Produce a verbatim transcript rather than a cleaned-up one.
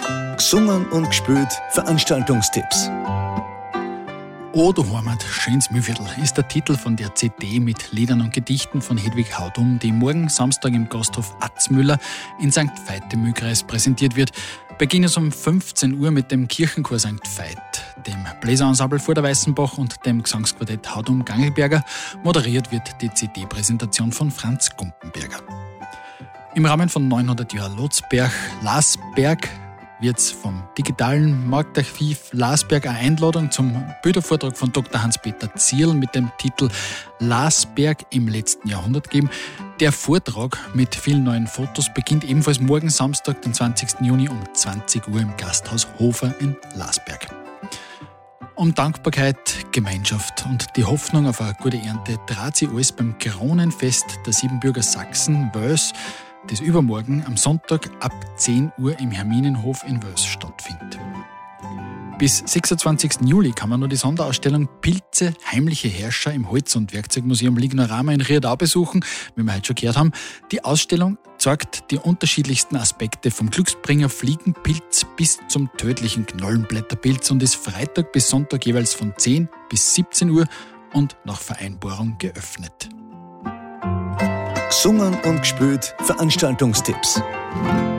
Gesungen und gespielt Veranstaltungstipps. O du Heimat, schönes Mühlviertel ist der Titel von der C D mit Liedern und Gedichten von Hedwig Haudum, die morgen Samstag im Gasthof Atzmüller in Sankt Veit im Mühlkreis präsentiert wird. Beginn ist um fünfzehn Uhr mit dem Kirchenchor Sankt Veit, dem Bläserensemble vor der Weißenbach und dem Gesangsquartett Haudum-Gangelberger. Moderiert wird die C D-Präsentation von Franz Gumpenberger. Im Rahmen von neunhundert Jahre Lotsberg, Lasberg, wird es vom digitalen Marktarchiv Lasberg eine Einladung zum Bildervortrag von Doktor Hans-Peter Zierl mit dem Titel Lasberg im letzten Jahrhundert geben. Der Vortrag mit vielen neuen Fotos beginnt ebenfalls morgen Samstag, den zwanzigsten Juni um zwanzig Uhr im Gasthaus Hofer in Lasberg. Um Dankbarkeit, Gemeinschaft und die Hoffnung auf eine gute Ernte dreht sich alles beim Kronenfest der Siebenbürger Sachsen Wels, das übermorgen am Sonntag ab zehn Uhr im Herminenhof in Wels stattfindet. Bis sechsundzwanzigsten Juli kann man nur die Sonderausstellung Pilze, heimliche Herrscher im Holz- und Werkzeugmuseum Lignorama in Riedau besuchen, wie wir heute schon gehört haben. Die Ausstellung zeigt die unterschiedlichsten Aspekte vom Glücksbringer Fliegenpilz bis zum tödlichen Knollenblätterpilz und ist Freitag bis Sonntag jeweils von zehn bis siebzehn Uhr und nach Vereinbarung geöffnet. Gesungen und gespielt Veranstaltungstipps.